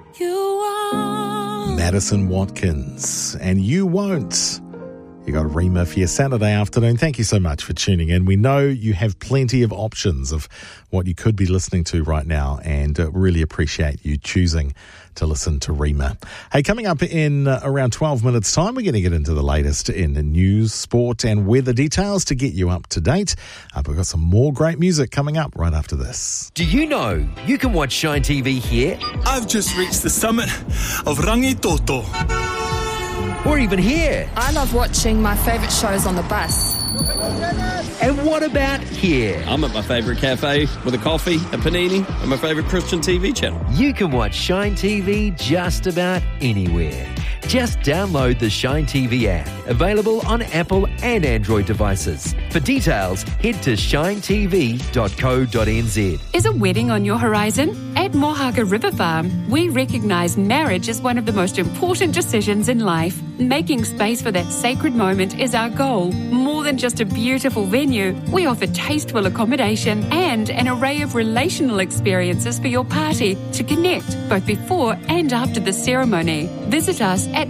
You won't. Madison Watkins, and You Won't. You got Rima for your Saturday afternoon. Thank you so much for tuning in. We know you have plenty of options of what you could be listening to right now, and really appreciate you choosing to listen to Rima. Hey, coming up in around 12 minutes' time, we're going to get into the latest in the news, sport and weather details to get you up to date. We've got some more great music coming up right after this. Do you know you can watch Shine TV here? I've just reached the summit of Rangitoto. Or even here? I love watching my favourite shows on the bus. And what about here? I'm at my favourite cafe with a coffee, a panini, and my favourite Christian TV channel. You can watch Shine TV just about anywhere. Just download the Shine TV app, available on Apple and Android devices. For details, head to shinetv.co.nz. Is a wedding on your horizon? At Mohaga River Farm, we recognise marriage as one of the most important decisions in life. Making space for that sacred moment is our goal. More than just a beautiful venue, we offer tasteful accommodation and an array of relational experiences for your party to connect both before and after the ceremony. Visit us at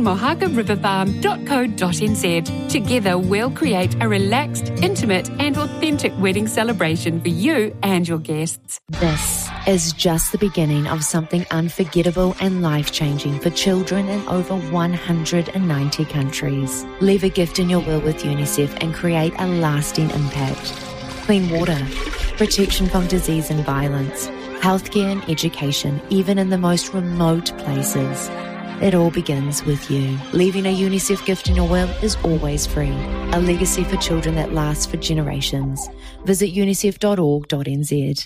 mohagariverfarm.co.nz. Together, we'll create a relaxed, intimate and authentic wedding celebration for you and your guests. This is just the beginning of something unforgettable and life-changing for children in over 190 countries. Leave a gift in your will with UNICEF and create a lasting impact. Clean water, protection from disease and violence, healthcare and education, even in the most remote places. It all begins with you. Leaving a UNICEF gift in your will is always free. A legacy for children that lasts for generations. Visit unicef.org.nz.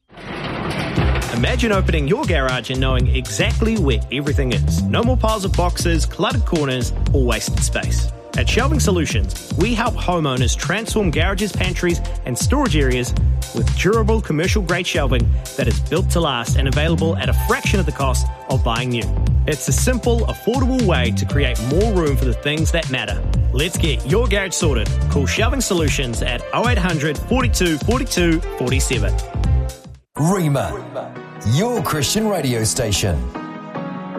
Imagine opening your garage and knowing exactly where everything is. No more piles of boxes, cluttered corners, or wasted space. At Shelving Solutions, we help homeowners transform garages, pantries, and storage areas with durable commercial-grade shelving that is built to last and available at a fraction of the cost of buying new. It's a simple, affordable way to create more room for the things that matter. Let's get your garage sorted. Call Shelving Solutions at 0800 42 42 47. Rima, your Christian radio station.